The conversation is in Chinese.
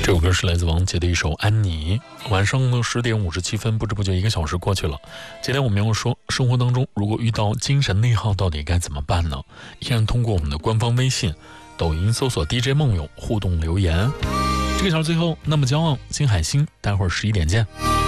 这首歌是来自王杰的一首《安妮》。晚上的10点57分，不知不觉1个小时过去了。今天我们要说，生活当中如果遇到精神内耗，到底该怎么办呢？依然通过我们的官方微信、抖音搜索 DJ 梦友互动留言。这个小时最后，那么骄傲，金海星，待会儿11点见。